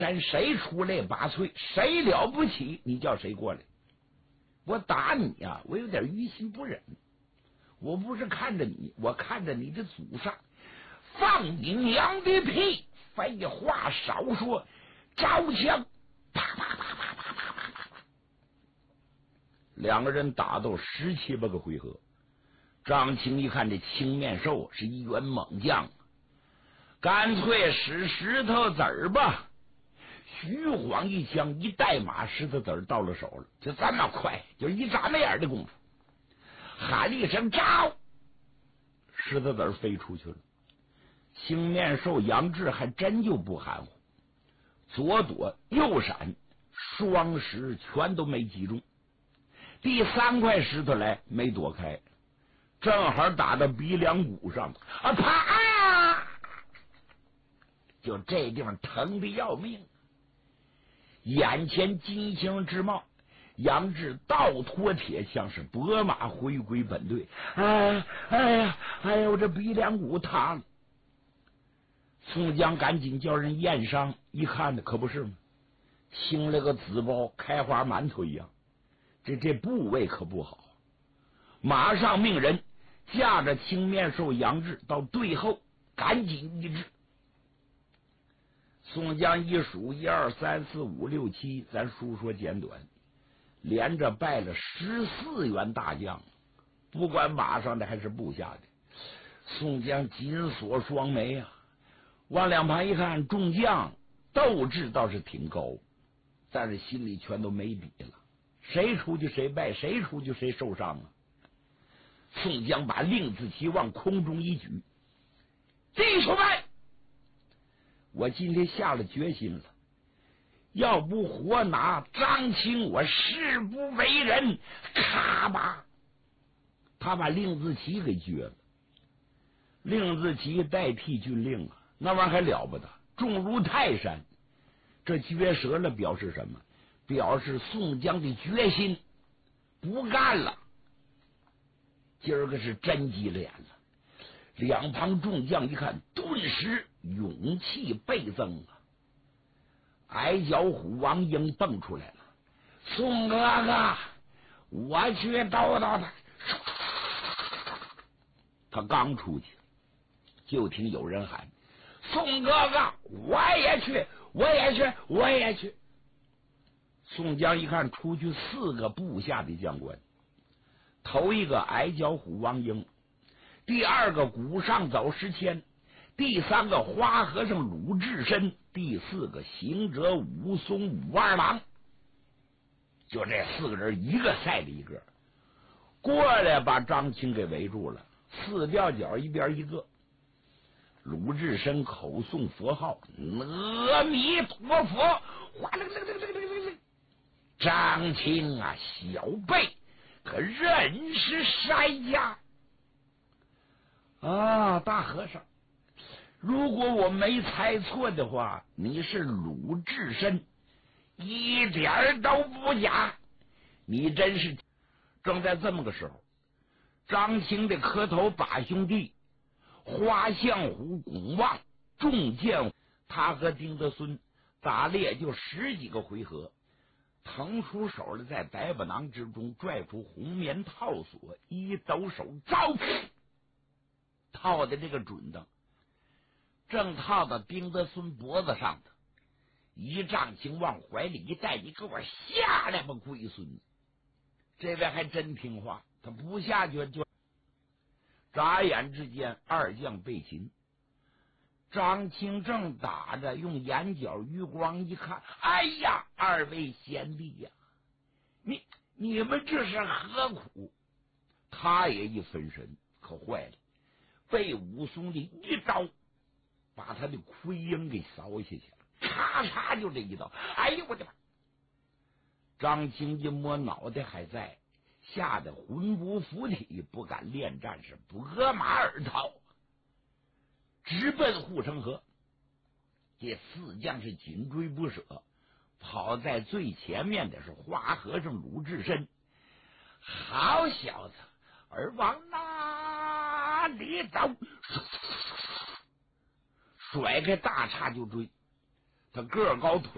咱谁出类拔萃，谁了不起，你叫谁过来？我打你呀，我有点于心不忍。我不是看着你，我看着你的祖上。放你娘的屁！废话少说，招枪！啪啪啪啪啪啪啪啪！两个人打斗17、8个回合。张青一看这青面兽是一员猛将，干脆使石头子儿吧。徐晃一枪一带马，石头子儿到了手了，就这么快，就一眨没眼的功夫，喊了一声招，石头子儿飞出去了。青面兽杨志还真就不含糊，左躲右闪，双石全都没击中。第3块石头来没躲开，正好打到鼻梁骨上啊！啪啊！就这地方疼的要命。眼前金星之貌，杨志倒脱铁枪，是拨马回归本队。哎呀，我这鼻梁骨疼。宋江赶紧叫人验伤，一看的可不是吗？青了个紫包，开花馒头一样，这部位可不好。马上命人驾着青面兽杨志到队后赶紧医治。宋江一数1、2、3、4、5、6、7，咱书说简短，连着拜了14员大将，不管马上的还是部下的。宋江紧锁双眉啊，往两旁一看，众将斗志倒是挺高，但是心里全都没底了，谁出去谁败，谁出去谁受伤啊。宋江把令字旗往空中一举，弟兄们，我今天下了决心了，要不活拿张青，我誓不为人。咔吧，他把令字旗给撅了。令字旗代替军令啊，那玩意儿还了不得，重如泰山。这撅折了表示什么？表示宋江的决心，不干了。今儿个是真急了眼了。两旁众将一看，顿时勇气倍增啊！矮脚虎王英蹦出来了：“宋哥哥，我去逗逗他。”他刚出去，就听有人喊：“宋哥哥，我也去，我也去，我也去！”宋江一看，出去4个部下的将官，头一个矮脚虎王英，第2个鼓上早石谦，第3个花和尚鲁智深，第4个行者武松武二郎。就这4个人，一个赛的一个，过来把张青给围住了，4吊脚一边一个。鲁智深口诵佛号：“阿弥陀佛！”哗啦啦啦啦啦啦！张青啊，小辈可认识山家啊？大和尚，如果我没猜错的话，你是鲁智深，一点都不假。你真是……正在这么个时候，张青的磕头把兄弟花相虎巩旺中箭，他和丁德孙打了也就10几个回合，腾出手来，在百宝囊之中拽出红棉套索，一抖手招，套的这个准当，正套到丁德孙脖子上的，一丈青往怀里一带：“你给我下来吧，龟孙！”这位还真听话，他不下去就……眨眼之间，2将被擒。张青正打着，用眼角余光一看，哎呀，2位贤弟呀，你们这是何苦？他也一分神，可坏了，被武松的一刀把他的盔缨给扫下去了，咔嚓就这一刀，哎呦我的妈！张青一摸脑袋还在，吓得魂不附体，不敢恋战，是拨马而逃，直奔护城河。这4将是紧追不舍，跑在最前面的是花和尚鲁智深。好小子，儿往哪里走？甩开大叉就追，他个高腿